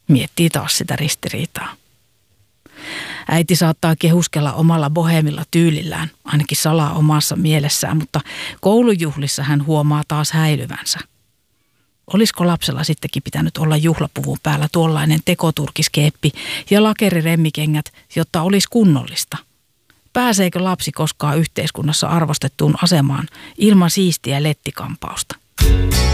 Miettii taas sitä ristiriitaa. Äiti saattaa kehuskella omalla bohemilla tyylillään, ainakin salaa omassa mielessään, mutta koulujuhlissa hän huomaa taas häilyvänsä. Olisiko lapsella sittenkin pitänyt olla juhlapuvun päällä tuollainen tekoturkiskeeppi ja lakeriremmikengät, jotta olisi kunnollista? Pääseekö lapsi koskaan yhteiskunnassa arvostettuun asemaan ilman siistiä lettikampausta?